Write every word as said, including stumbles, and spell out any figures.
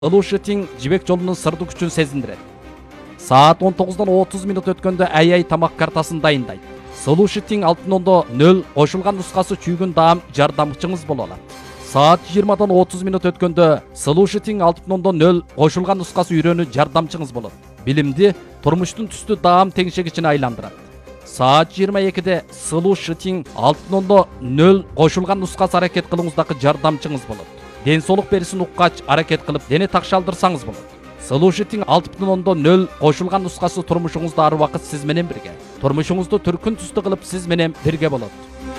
Ылушытиң жибек жолунун сырдуу күчүн сезиндирет. Саат он тогуздан отуз минут өткөндө ай-ай тамак картасын дайындайт. Ылушытиң алтын ондо нөл кошулган нускасы чүйгүн даам жардамчыңыз боло алат. Саат жыйырмадан отуз минут өткөндө Ылушытиң алтын ондо нөл кошулган нускасы үйрөнүү жардамчыңыз болот. Билимди турмуштун түстүү даам теңшегичине айландырат. Саат жыйырма экиде Ылушытиң алтын ондо нөл кошулган нускасы аракет кылууңуздагы жардамчыңыз болот. Ден соолук берисин уккач аракет кылып дене такшалдырсаңыз болот. Ылушытиң алтын ондо нөл кошулган нускасы турмушуңузда ар убакыт сиз менен бирге. Турмушуңузду түркүн түстүү кылып сиз менен бирге болот.